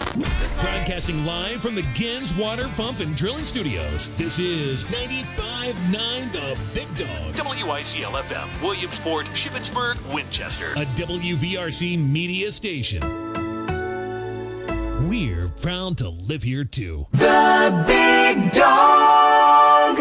Broadcasting live from the Gens Water Pump and Drilling Studios. This is 95.9 The Big Dog. WICL FM, Williamsport, Shippensburg, Winchester. A WVRC media station. We're proud to live here too. The Big Dog.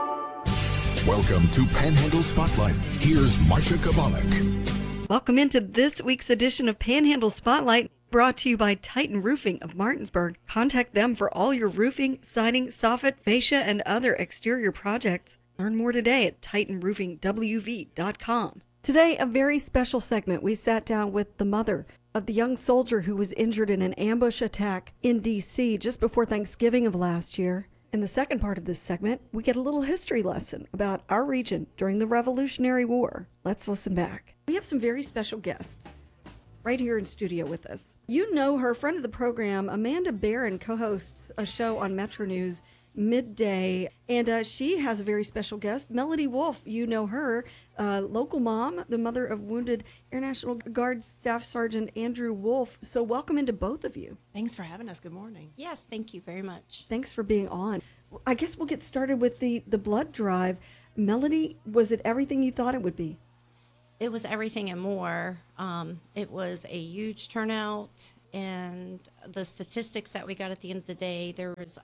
Welcome to Panhandle Spotlight. Here's Marsha Kabalik. Welcome into this week's edition of Panhandle Spotlight, brought to you by Titan Roofing of Martinsburg. Contact them for all your roofing, siding, soffit, fascia, and other exterior projects. Learn more today at titanroofingwv.com. Today, a very special segment. We sat down with the mother of the young soldier who was injured in an ambush attack in D.C. just before Thanksgiving of last year. In the second part of this segment, we get a little history lesson about our region during the Revolutionary War. Let's listen back. We have some very special guests right here in studio with us. You know her, friend of the program, Amanda Barron, co-hosts a show on Metro News midday, and she has a very special guest, Melody Wolf. You know her, local mom, the mother of wounded Air National Guard Staff Sergeant Andrew Wolf. So welcome into both of you. Thanks for having us. Good morning. Yes, thank you very much. Thanks for being on. I guess we'll get started with the blood drive. Melody, was it everything you thought it would be? It was everything and more. It was a huge turnout, and the statistics that we got at the end of the day, there was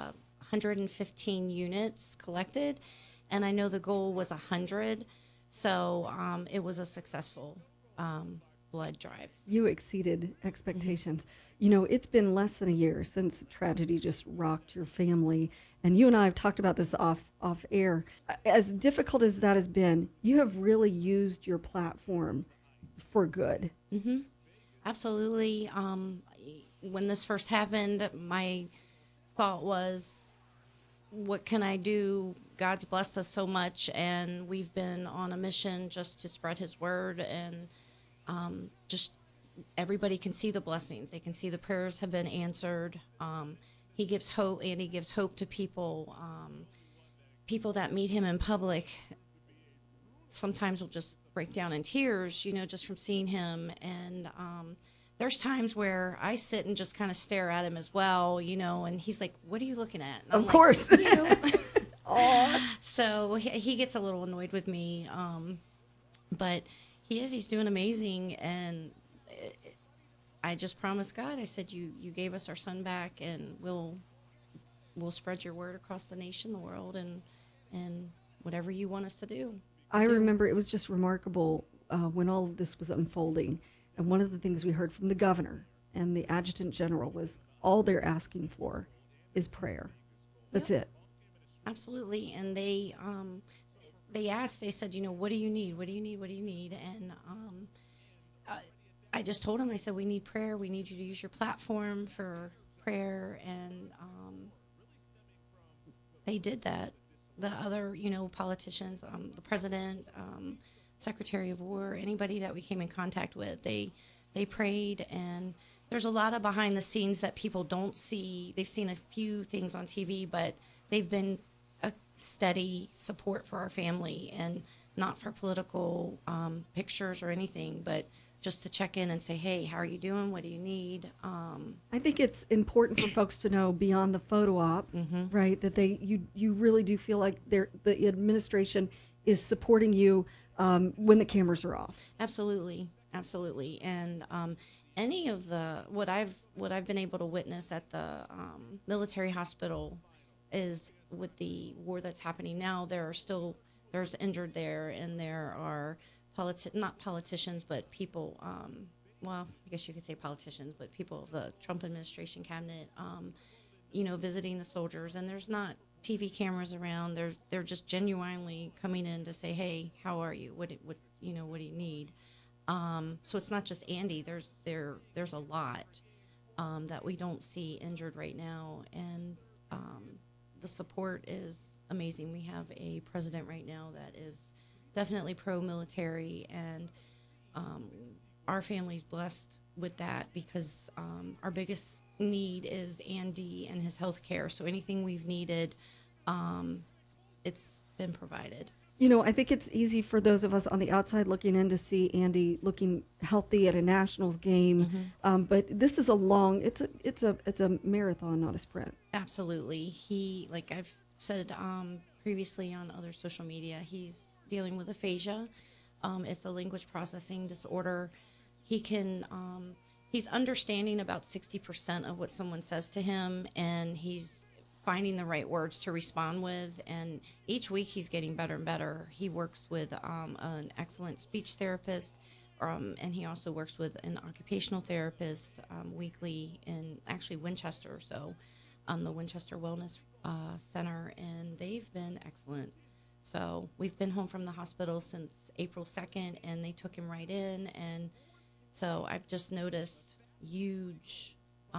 115 units collected, and I know the goal was 100, so it was a successful blood drive. You exceeded expectations. Mm-hmm. You know, it's been less than a year since tragedy just rocked your family, and you and I have talked about this off air. As difficult as that has been, you have really used your platform for good. Mm-hmm. Absolutely. When this first happened, my thought was, what can I do? God's blessed us so much, and we've been on a mission just to spread his word, and just everybody can see the blessings. They can see the prayers have been answered. He gives hope, and he gives hope to people. People that meet him in public sometimes will just break down in tears, you know, just from seeing him. And there's times where I sit and just kind of stare at him as well, you know, and he's like, what are you looking at? And of course. Like, you know. So he gets a little annoyed with me. But he's doing amazing. And I just promised God, I said, you gave us our son back, and we'll spread your word across the nation, the world, and whatever you want us to do. I remember it was just remarkable when all of this was unfolding. And one of the things we heard from the governor and the adjutant general was all they're asking for is prayer. That's it. Absolutely. And they asked, they said, you know, what do you need? What do you need? What do you need? And I just told them, I said, we need prayer. We need you to use your platform for prayer. And they did that. The other, you know, politicians, the president, Secretary of War, anybody that we came in contact with, they prayed. And there's a lot of behind the scenes that people don't see. They've seen a few things on TV, but they've been a steady support for our family, and not for political pictures or anything, but just to check in and say, hey, how are you doing? What do you need? I think it's important for folks to know beyond the photo op, Mm-hmm. right, that you really do feel like the administration is supporting you when the cameras are off. Absolutely. And any of what I've been able to witness at the military hospital is, with the war that's happening now, there's injured there, and there are not politicians, but people, well, I guess you could say politicians, but people of the Trump administration cabinet, you know, visiting the soldiers, and there's not TV cameras around. They're just genuinely coming in to say, hey, how are you? What do you need? So it's not just Andy. There's a lot that we don't see injured right now, and the support is amazing. We have a president right now that is definitely pro-military, and our family's blessed with that, because our biggest need is Andy and his health care. So anything we've needed, it's been provided. I think it's easy for those of us on the outside looking in to see Andy looking healthy at a Nationals game, but this is it's a marathon, not a sprint. Absolutely. He, like I've said previously on other social media, he's dealing with aphasia. It's a language processing disorder. He's understanding about 60% of what someone says to him, and he's finding the right words to respond with. And each week he's getting better and better. He works with an excellent speech therapist, and he also works with an occupational therapist weekly in actually Winchester. So the Winchester Wellness Center, and they've been excellent. So we've been home from the hospital since April 2nd, and they took him right in. And so I've just noticed huge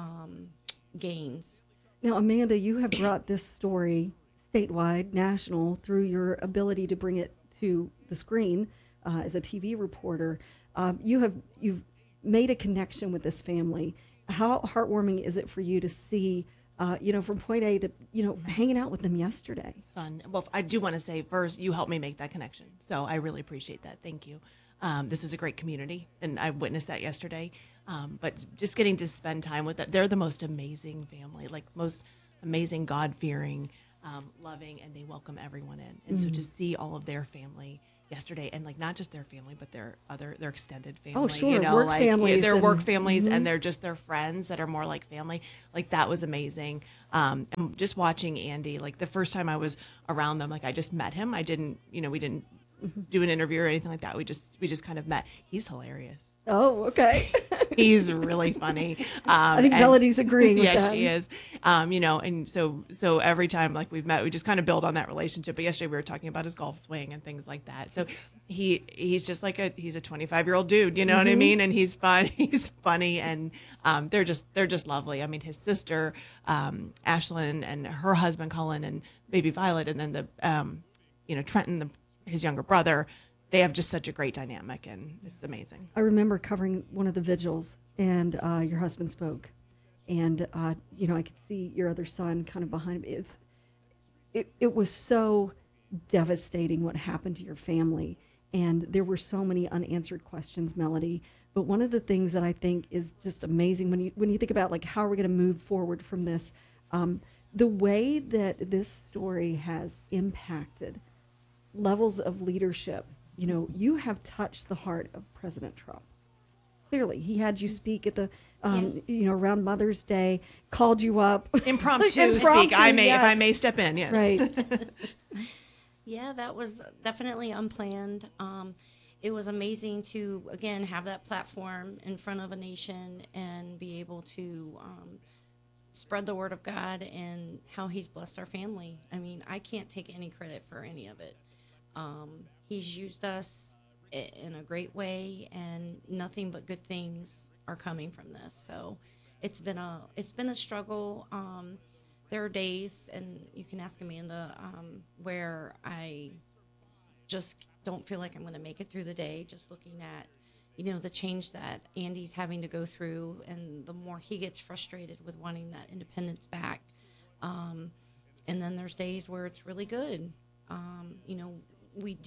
gains. Now, Amanda, you have brought this story statewide, national, through your ability to bring it to the screen as a TV reporter. You've made a connection with this family. How heartwarming is it for you to see, from point A to, hanging out with them yesterday? It's fun. Well, I do want to say first, you helped me make that connection. So I really appreciate that. Thank you. This is a great community, and I witnessed that yesterday. But just getting to spend time with them, they're the most amazing family, like most amazing, God-fearing, loving, and they welcome everyone in. And so to see all of their family yesterday, and like not just their family, but their extended family. Oh, sure, work families. Their work families, and they're just their friends that are more like family. Like that was amazing. And just watching Andy, like the first time I was around them, like I just met him. I didn't, we didn't do an interview or anything like that. We just kind of met. He's hilarious. Oh, okay. He's really funny. I think Melody's agreeing with that. Yeah, she is. And so every time like we've met, we just kind of build on that relationship. But yesterday we were talking about his golf swing and things like that. So he's just like he's a 25-year-old dude, you know what I mean? And he's fun, he's funny, and they're just lovely. I mean, his sister Ashlyn and her husband Cullen and baby Violet, and then the Trenton, his younger brother. They have just such a great dynamic, and it's amazing. I remember covering one of the vigils, and your husband spoke, and I could see your other son kind of behind me. It was so devastating what happened to your family, and there were so many unanswered questions, Melody. But one of the things that I think is just amazing when you think about like how are we going to move forward from this, the way that this story has impacted levels of leadership. You have touched the heart of President Trump. Clearly, he had you speak at the, Yes. around Mother's Day, called you up. Impromptu speak. If I may step in. Yes. Right. Yeah, that was definitely unplanned. It was amazing to, again, have that platform in front of a nation and be able to spread the word of God and how he's blessed our family. I mean, I can't take any credit for any of it. He's used us in a great way, and nothing but good things are coming from this. So it's been a struggle. There are days, and you can ask Amanda, where I just don't feel like I'm going to make it through the day, just looking at, the change that Andy's having to go through, and the more he gets frustrated with wanting that independence back. And then there's days where it's really good. We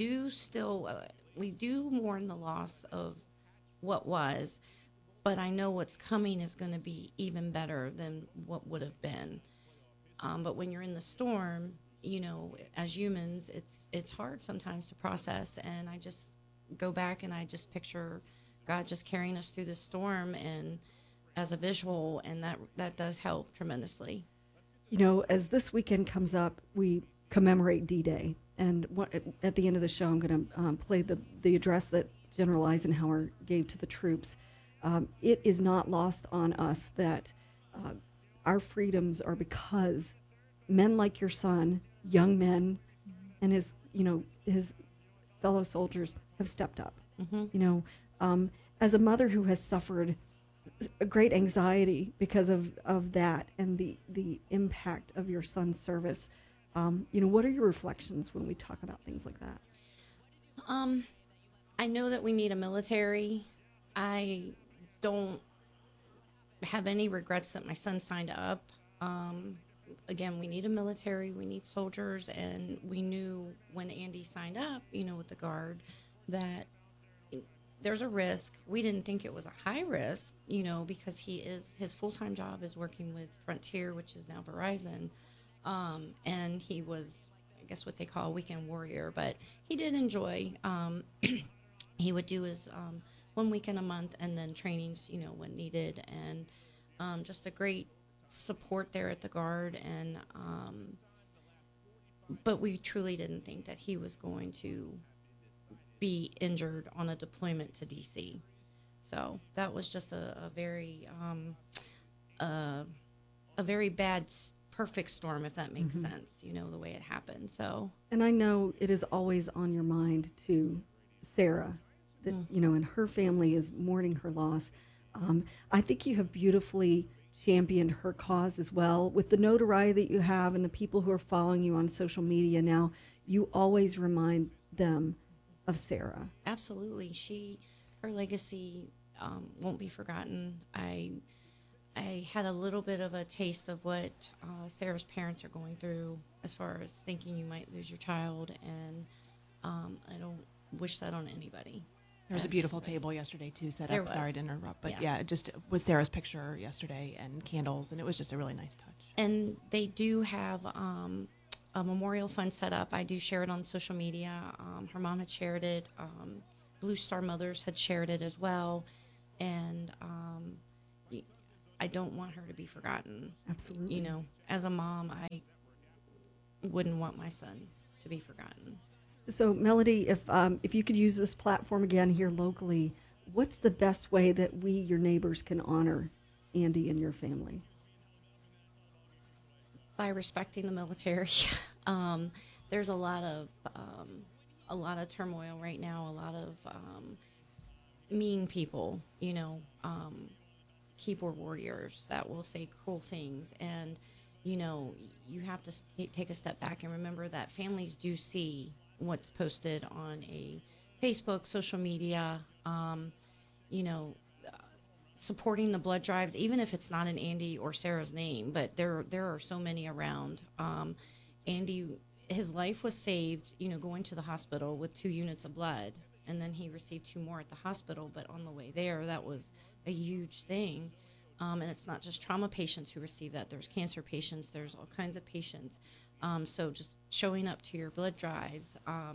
do mourn the loss of what was, but I know what's coming is going to be even better than what would have been. But when you're in the storm, as humans, it's hard sometimes to process. And I just go back and I just picture God just carrying us through this storm, and as a visual, and that does help tremendously. As this weekend comes up, we commemorate D-Day. And at the end of the show, I'm going to play the address that General Eisenhower gave to the troops. It is not lost on us that our freedoms are because men like your son, young men, and his fellow soldiers have stepped up. As a mother who has suffered a great anxiety because of that and the impact of your son's service. What are your reflections when we talk about things like that? I know that we need a military. I don't have any regrets that my son signed up. again, we need a military, we need soldiers, and we knew when Andy signed up, with the Guard, that there's a risk. We didn't think it was a high risk, because his full-time job is working with Frontier, which is now Verizon, and he was, I guess, what they call a weekend warrior, but he did enjoy. He would do his 1 weekend a month, and then trainings, when needed, and just a great support there at the Guard, and but we truly didn't think that he was going to be injured on a deployment to DC. So that was just a very bad perfect storm, if that makes sense, the way it happened. So, And I know it is always on your mind to Sarah, that and her family is mourning her loss. I think you have beautifully championed her cause as well. With the notoriety that you have and the people who are following you on social media now, you always remind them of Sarah. absolutely, her legacy won't be forgotten. I had a little bit of a taste of what Sarah's parents are going through, as far as thinking you might lose your child, and I don't wish that on anybody. There was a beautiful table yesterday too set There up. Sorry was. to interrupt, but Yeah. yeah, just with Sarah's picture yesterday and candles, and it was just a really nice touch. And they do have a memorial fund set up. I do share it on social media. Her mom had shared it. Blue Star Mothers had shared it as well. And I don't want her to be forgotten. Absolutely. As a mom, I wouldn't want my son to be forgotten. So, Melody, if you could use this platform again here locally, what's the best way that we, your neighbors, can honor Andy and your family? By respecting the military. There's a lot of turmoil right now, a lot of mean people, keyboard warriors that will say cruel things, and you have to take a step back and remember that families do see what's posted on a Facebook, social media, supporting the blood drives, even if it's not in Andy or Sarah's name, but there are so many around. Andy, his life was saved, going to the hospital with 2 units of blood, and then he received 2 more at the hospital, but on the way there, that was a huge thing. And it's not just trauma patients who receive that. There's cancer patients. There's all kinds of patients. So just showing up to your blood drives,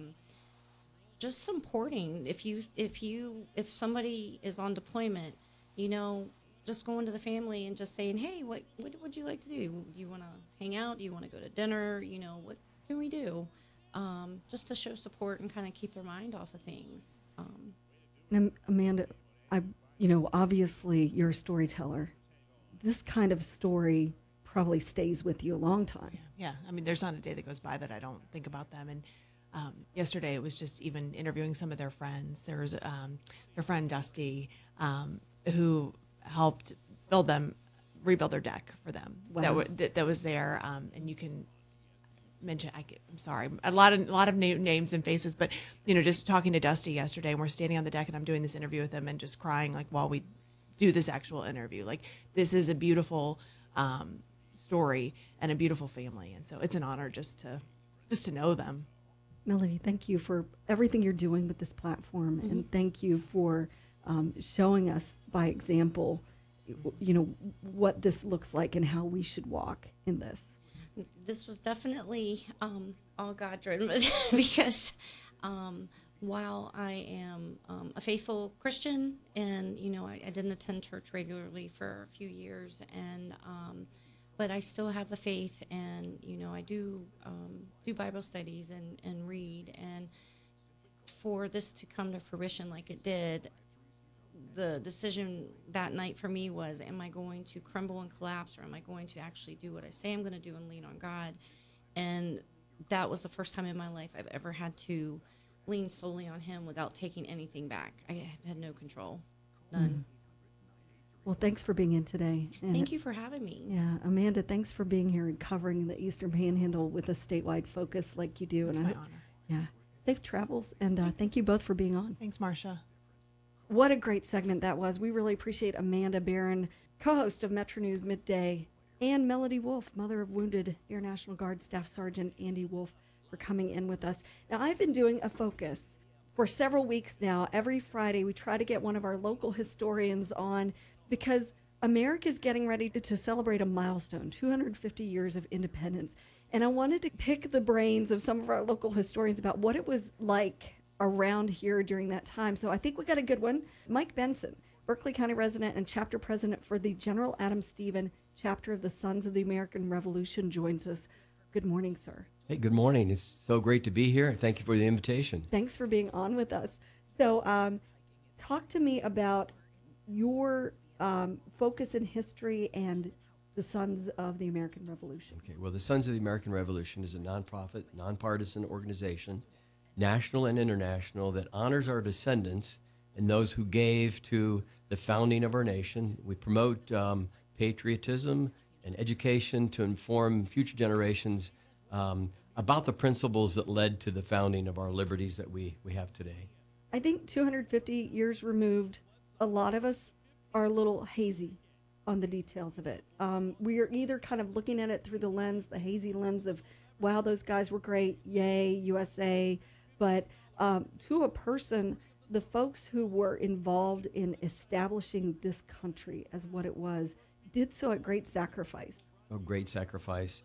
just supporting. If somebody is on deployment, just going to the family and just saying, hey, what would you like to do? Do you want to hang out? Do you want to go to dinner? What can we do? Just to show support and kind of keep their mind off of things. And Amanda, obviously you're a storyteller. This kind of story probably stays with you a long time. Yeah, I mean, there's not a day that goes by that I don't think about them. And yesterday it was just even interviewing some of their friends. There was their friend Dusty, who helped rebuild their deck for them. Wow. That was there, and you can mention. I'm sorry, a lot of names and faces, but just talking to Dusty yesterday, and we're standing on the deck, and I'm doing this interview with him, and just crying like while we do this actual interview. Like, this is a beautiful story and a beautiful family, and so it's an honor just to know them. Melody, thank you for everything you're doing with this platform, and thank you for showing us by example, what this looks like and how we should walk in this. This was definitely all God driven, because while I am a faithful Christian, and I didn't attend church regularly for a few years, and but I still have a faith, and I do Bible studies and read, and for this to come to fruition like it did, the decision that night for me was, am I going to crumble and collapse, or am I going to actually do what I say I'm going to do and lean on God? And that was the first time in my life I've ever had to lean solely on Him without taking anything back. I had no control, none. Well, thanks for being in today. And Thank you for having me. Yeah, Amanda, thanks for being here and covering the Eastern Panhandle with a statewide focus like you do. It's and my honor. Yeah, safe travels, and thank you both for being on. Thanks, Marcia. What a great segment that was. We really appreciate Amanda Barron, co-host of Metro News Midday, and Melody Wolf, mother of wounded Air National Guard Staff Sergeant Andy Wolf, for coming in with us. Now, I've been doing a focus for several weeks now. Every Friday, we try to get one of our local historians on because America is getting ready to celebrate a milestone, 250 years of independence. And I wanted to pick the brains of some of our local historians about what it was like around here during that time. So I think we got a good one. Mike Benson, Berkeley County resident and chapter president for the General Adam Stephen chapter of the Sons of the American Revolution, joins us. Good morning, sir. Hey, good morning. It's so great to be here. Thank you for the invitation. Thanks for being on with us. So talk to me about your focus in history and the Sons of the American Revolution. Okay, well, the Sons of the American Revolution is a nonprofit, nonpartisan organization, national and international, that honors our descendants and those who gave to the founding of our nation. We promote patriotism and education to inform future generations about the principles that led to the founding of our liberties that we have today. I think 250 years removed, a lot of us are a little hazy on the details of it. We are either kind of looking at it through the hazy lens of, wow, those guys were great, yay, USA. But to a person, the folks who were involved in establishing this country as what it was did so at great sacrifice. Oh, great sacrifice.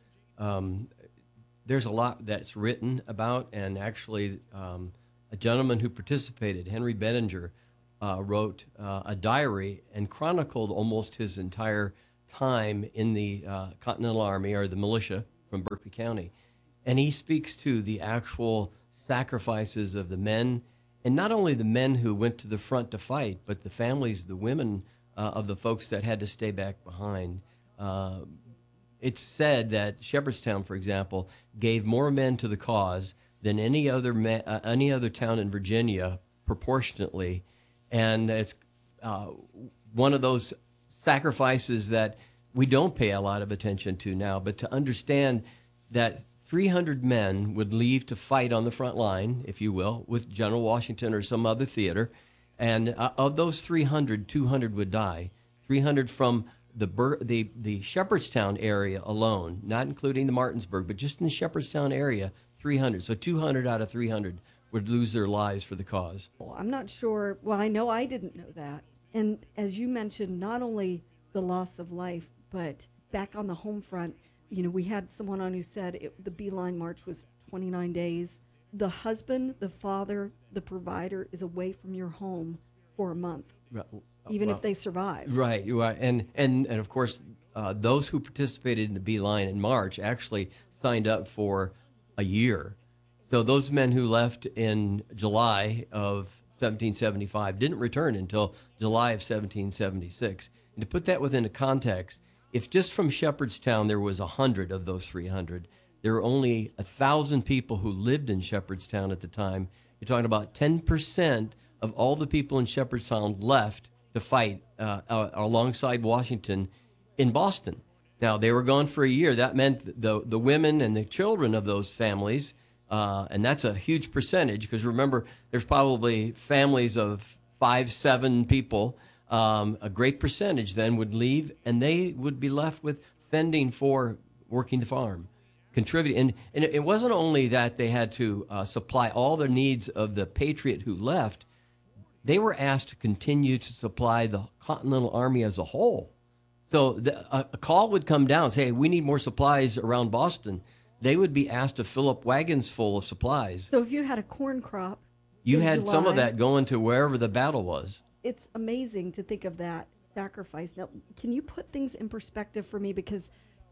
There's a lot that's written about, and actually a gentleman who participated, Henry Bettinger, wrote a diary and chronicled almost his entire time in the Continental Army, or the militia from Berkeley County. And he speaks to the actual sacrifices of the men, and not only the men who went to the front to fight, but the families, the women of the folks that had to stay back behind. It's said that Shepherdstown, for example, gave more men to the cause than any other town in Virginia proportionately. And it's one of those sacrifices that we don't pay a lot of attention to now. But to understand that 300 men would leave to fight on the front line, if you will, with General Washington or some other theater. And of those 300, 200 would die. 300 from the Shepherdstown area alone, not including the Martinsburg, but just in the Shepherdstown area, 300. So 200 out of 300 would lose their lives for the cause. Well, I'm not sure. Well, I know I didn't know that. And as you mentioned, not only the loss of life, but back on the home front, we had someone on who said the Beeline March was 29 days. The husband, the father, the provider is away from your home for a month, even if they survive. Right, and of course, those who participated in the Beeline in March actually signed up for a year. So those men who left in July of 1775 didn't return until July of 1776. And to put that within a context, if just from Shepherdstown there was 100 of those 300, there were only 1,000 people who lived in Shepherdstown at the time. You're talking about 10% of all the people in Shepherdstown left to fight alongside Washington in Boston. Now, they were gone for a year. That meant the women and the children of those families, and that's a huge percentage, because remember, there's probably families of 5, 7 people. A great percentage then would leave, and they would be left with fending for working the farm, contributing. And it wasn't only that they had to supply all the needs of the patriot who left. They were asked to continue to supply the Continental Army as a whole. So a call would come down and say, hey, we need more supplies around Boston. They would be asked to fill up wagons full of supplies. So if you had a corn crop, you had July, some of that going to wherever the battle was. It's amazing to think of that sacrifice. Now, can you put things in perspective for me? Because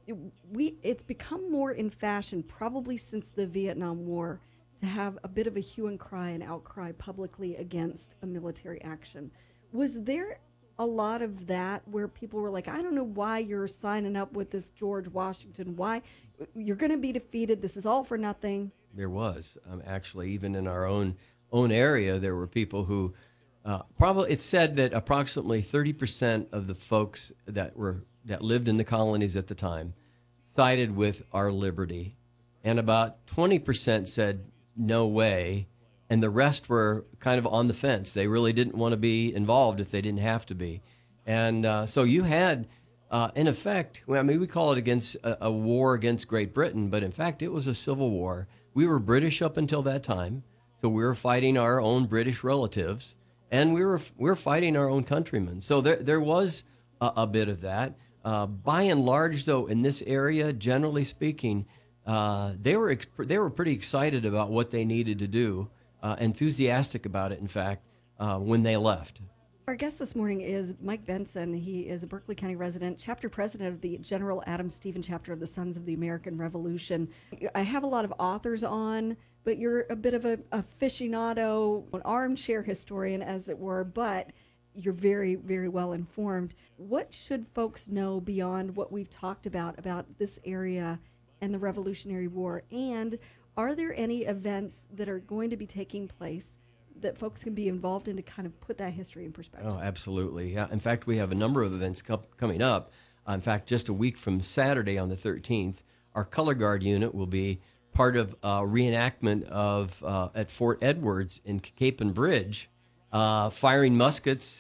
it's become more in fashion, probably since the Vietnam War, to have a bit of a hue and cry and outcry publicly against a military action. Was there a lot of that where people were like, I don't know why you're signing up with this George Washington. Why? You're going to be defeated. This is all for nothing. There was. Actually, even in our own area, there were people who probably, it's said that approximately 30% of the folks that lived in the colonies at the time sided with our liberty, and about 20% said no way, and the rest were kind of on the fence. They really didn't want to be involved if they didn't have to be. And so you had In effect, well, I mean, we call it against a war against Great Britain, but in fact, it was a civil war. We were British up until that time, so we were fighting our own British relatives, and we were fighting our own countrymen. So there was a bit of that. By and large, though, in this area, generally speaking, they were pretty excited about what they needed to do, enthusiastic about it. In fact, when they left. Our guest this morning is Mike Benson. He is a Berkeley County resident, chapter president of the General Adam Stephen chapter of the Sons of the American Revolution. I have a lot of authors on, but you're a bit of a aficionado, an armchair historian, as it were, but you're very, very well informed. What should folks know beyond what we've talked about this area and the Revolutionary War? And are there any events that are going to be taking place that folks can be involved in to kind of put that history in perspective? Oh, absolutely. Yeah. In fact, we have a number of events coming up. In fact, just a week from Saturday on the 13th, our Color Guard unit will be part of a reenactment of at Fort Edwards in Capon Bridge, firing muskets.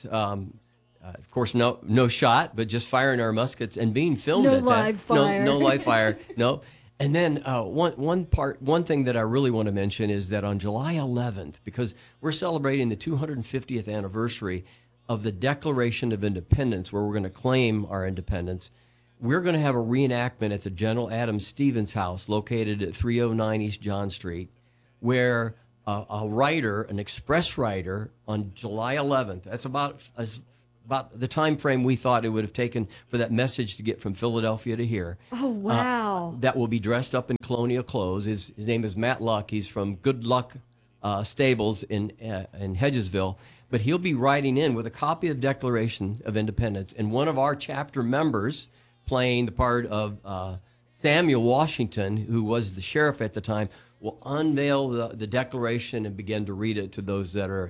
Of course, no shot, but just firing our muskets and being filmed No at live that. fire. No live fire. No. And then one thing that I really want to mention is that on July 11th, because we're celebrating the 250th anniversary of the Declaration of Independence, where we're going to claim our independence, we're going to have a reenactment at the General Adam Stevens house located at 309 East John Street, where a writer, an express writer, on July 11th, that's about the time frame we thought it would have taken for that message to get from Philadelphia to here. Oh, wow. That will be dressed up in colonial clothes. His name is Matt Luck. He's from Good Luck Stables in Hedgesville. But he'll be writing in with a copy of the Declaration of Independence. And one of our chapter members playing the part of Samuel Washington, who was the sheriff at the time, will unveil the Declaration and begin to read it to those that are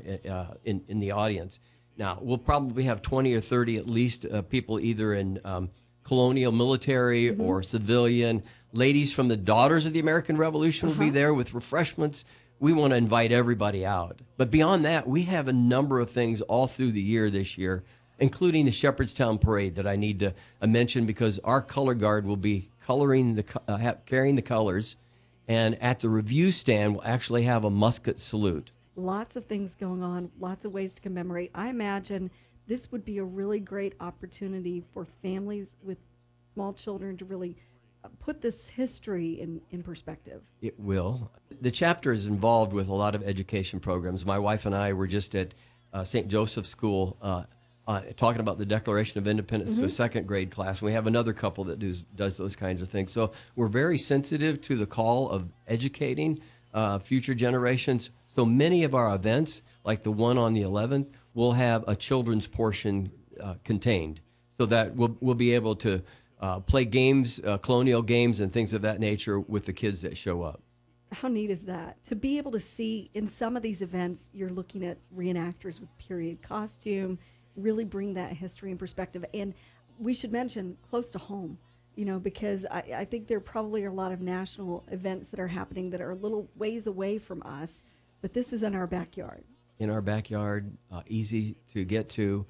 in the audience. Now, we'll probably have 20 or 30 at least people either in colonial military or civilian. Ladies from the Daughters of the American Revolution will be there with refreshments. We want to invite everybody out. But beyond that, we have a number of things all through the year this year, including the Shepherdstown Parade that I need to mention because our color guard will be carrying the colors, and at the review stand, we'll actually have a musket salute. Lots of things going on, lots of ways to commemorate. I imagine this would be a really great opportunity for families with small children to really put this history in perspective. It will. The chapter is involved with a lot of education programs. My wife and I were just at St. Joseph's School talking about the Declaration of Independence to a second grade class. And we have another couple that does those kinds of things. So we're very sensitive to the call of educating future generations. So many of our events, like the one on the 11th, will have a children's portion contained, so that we'll be able to play games, colonial games, and things of that nature with the kids that show up. How neat is that? To be able to see in some of these events, you're looking at reenactors with period costume, really bring that history in perspective. And we should mention close to home, because I think there probably are a lot of national events that are happening that are a little ways away from us. But this is in our backyard. In our backyard, Easy to get to,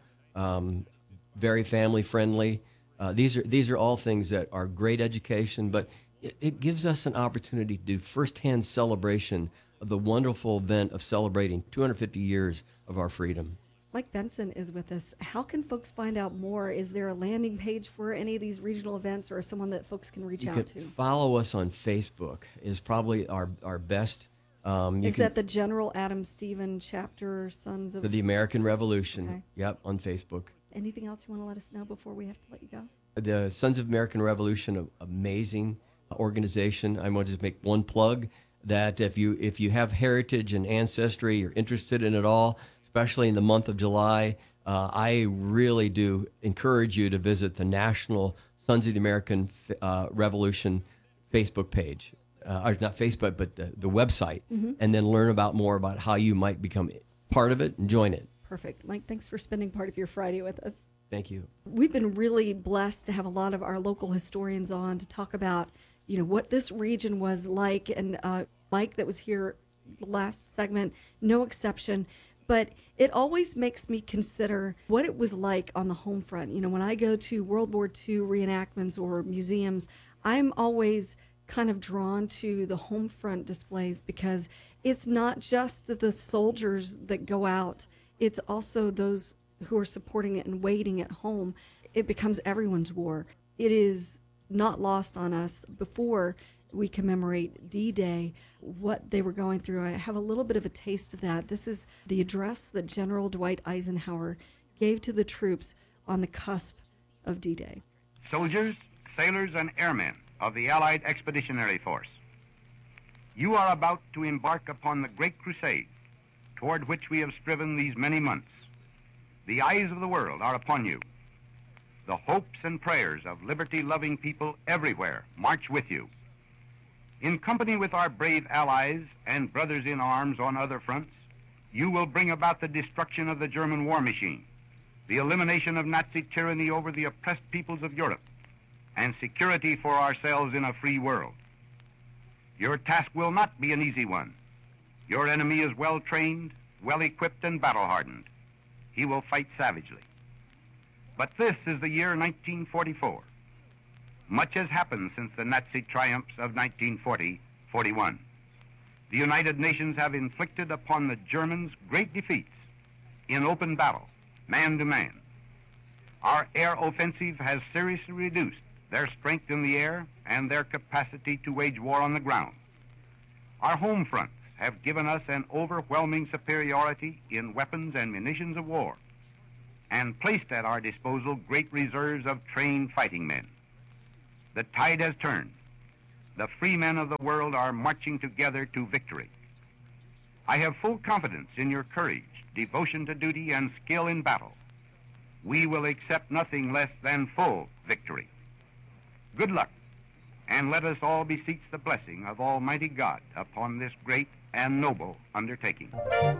very family friendly. These are all things that are great education, but it gives us an opportunity to do firsthand celebration of the wonderful event of celebrating 250 years of our freedom. Mike Benson is with us. How can folks find out more? Is there a landing page for any of these regional events, or someone that folks can reach out to? Follow us on Facebook is probably our best. Is that the General Adam Stephen chapter, Sons of the American Revolution? Okay. Yep, on Facebook. Anything else you want to let us know before we have to let you go? The Sons of American Revolution, amazing organization. I want to just make one plug that if you have heritage and ancestry, you're interested in it all, especially in the month of July, I really do encourage you to visit the National Sons of the American Revolution Facebook page. Or not Facebook, but the website, and then learn more about how you might become part of it and join it. Perfect. Mike, thanks for spending part of your Friday with us. Thank you. We've been really blessed to have a lot of our local historians on to talk about, what this region was like. And Mike, that was here last segment, no exception. But it always makes me consider what it was like on the home front. You know, when I go to World War II reenactments or museums, I'm always kind of drawn to the home front displays because it's not just the soldiers that go out, it's also those who are supporting it and waiting at home. It becomes everyone's war. It is not lost on us before we commemorate D-Day, what they were going through. I have a little bit of a taste of that. This is the address that General Dwight Eisenhower gave to the troops on the cusp of D-Day. Soldiers, sailors, and airmen of the Allied Expeditionary Force, you are about to embark upon the great crusade toward which we have striven these many months. The eyes of the world are upon you. The hopes and prayers of liberty-loving people everywhere march with you. In company with our brave allies and brothers in arms on other fronts, you will bring about the destruction of the German war machine, the elimination of Nazi tyranny over the oppressed peoples of Europe, and security for ourselves in a free world. Your task will not be an easy one. Your enemy is well-trained, well-equipped, and battle-hardened. He will fight savagely. But this is the year 1944. Much has happened since the Nazi triumphs of 1940-41. The United Nations have inflicted upon the Germans great defeats in open battle, man to man. Our air offensive has seriously reduced their strength in the air and their capacity to wage war on the ground. Our home fronts have given us an overwhelming superiority in weapons and munitions of war, and placed at our disposal great reserves of trained fighting men. The tide has turned. The free men of the world are marching together to victory. I have full confidence in your courage, devotion to duty, and skill in battle. We will accept nothing less than full victory. Good luck, and let us all beseech the blessing of Almighty God upon this great and noble undertaking.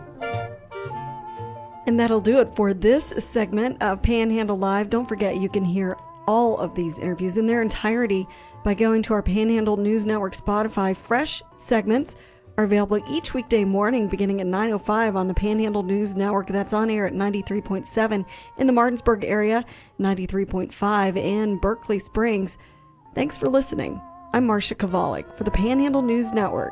And that'll do it for this segment of Panhandle Live. Don't forget you can hear all of these interviews in their entirety by going to our Panhandle News Network Spotify. Fresh segments are available each weekday morning beginning at 9:05 on the Panhandle News Network. That's on air at 93.7 in the Martinsburg area, 93.5 in Berkeley Springs. Thanks for listening. I'm Marcia Kavalik for the Panhandle News Network.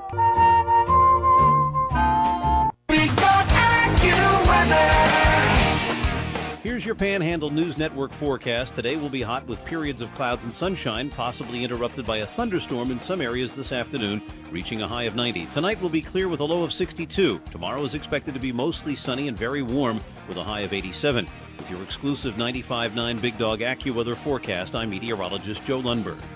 Here's your Panhandle News Network forecast. Today will be hot with periods of clouds and sunshine, possibly interrupted by a thunderstorm in some areas this afternoon, reaching a high of 90. Tonight will be clear with a low of 62. Tomorrow is expected to be mostly sunny and very warm with a high of 87. With your exclusive 95.9 Big Dog AccuWeather forecast, I'm meteorologist Joe Lundberg.